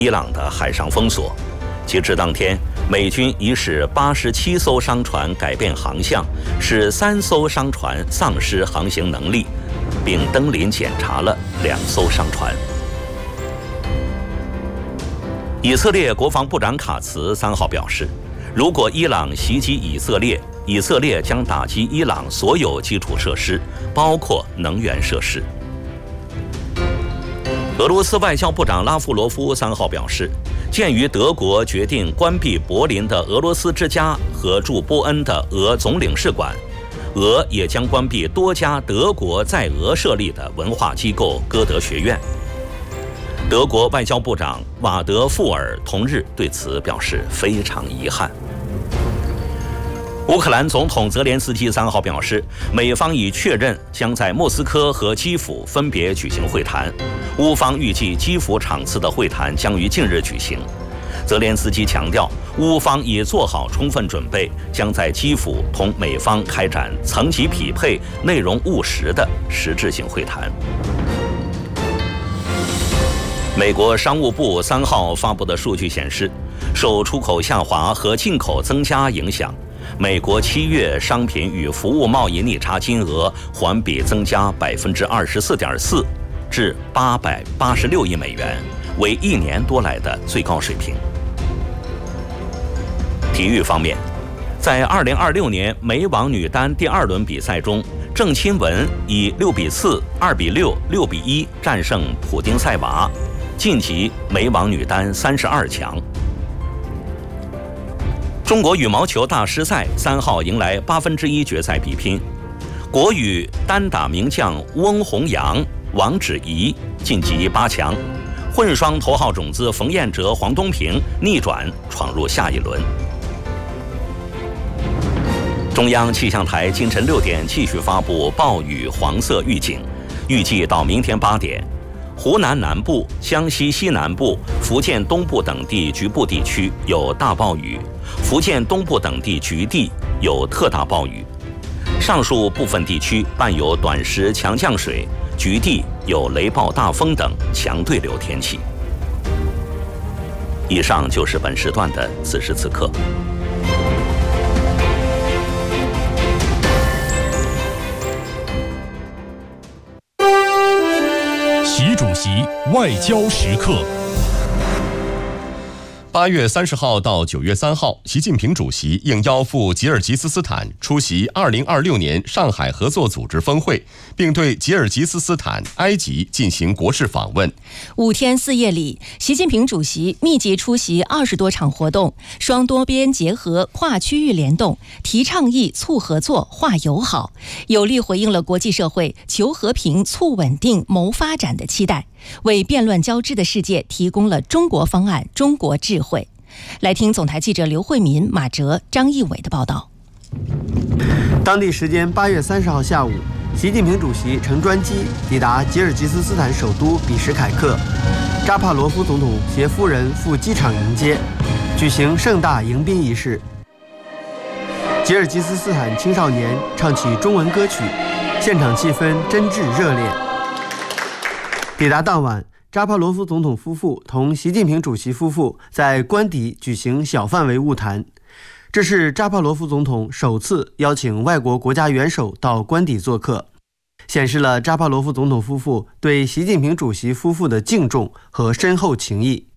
伊朗的海上封锁。截至当天，美军已使87艘商船改变航向，使3艘商船丧失航行能力，并登临检查了2艘商船。以色列国防部长卡茨3号表示，如果伊朗袭击以色列，以色列将打击伊朗所有基础设施，包括能源设施。俄罗斯外交部长拉夫罗夫3号表示，鉴于德国决定关闭柏林的俄罗斯之家和驻波恩的俄总领事馆，俄也将关闭多家德国在俄设立的文化机构歌德学院。德国外交部长瓦德富尔同日对此表示非常遗憾。乌克兰总统泽连斯基3号表示，美方已确认将在莫斯科和基辅分别举行会谈，乌方预计基辅场次的会谈将于近日举行。泽连斯基强调，乌方已做好充分准备，将在基辅同美方开展层级匹配、内容务实的实质性会谈。美国商务部3号发布的数据显示，受出口下滑和进口增加影响，美国7月商品与服务贸易逆差金额环比增加24.4%，至886亿美元，为1年多来的最高水平。体育方面，在2026年美网女单第2轮比赛中，郑钦文以6比4、2比6、6比1战胜普丁塞娃，晋级美网女单32强。中国羽毛球大师赛3号迎来1/8决赛比拼，国羽单打名将翁宏阳、王芷怡晋级8强，混双头号种子冯彦哲、黄东萍逆转闯入下一轮。中央气象台今晨6点继续发布暴雨黄色预警，预计到明天8点，湖南南部、湘西西南部、福建东部等地局部地区有大暴雨，福建东部等地局地有特大暴雨，上述部分地区伴有短时强降水，局地有雷暴大风等强对流天气。以上就是本时段的此时此刻。 习主席外交时刻。8月30号到9月3号，习近平主席应邀赴吉尔吉斯斯坦出席2026年上海合作组织峰会，并对吉尔吉斯斯坦、埃及进行国事访问。 5天4夜里，习近平主席密集出席20多场活动，双多边结合、跨区域联动，提倡议、促合作、化友好，有力回应了国际社会求和平、促稳定、谋发展的期待，为变乱交织的世界提供了中国方案、中国智慧。来听总台记者刘慧民、马哲、张义伟的报道。 当地时间8月30号下午，习近平主席乘专机抵达吉尔吉斯斯坦首都比什凯克，扎帕罗夫总统携夫人赴机场迎接，举行盛大迎宾仪式。吉尔吉斯斯坦青少年唱起中文歌曲，现场气氛真挚热烈。抵达当晚，扎帕罗夫总统夫妇同习近平主席夫妇在官邸举行小范围晤谈，这是扎帕罗夫总统首次邀请外国国家元首到官邸做客，显示了扎帕罗夫总统夫妇对习近平主席夫妇的敬重和深厚情谊。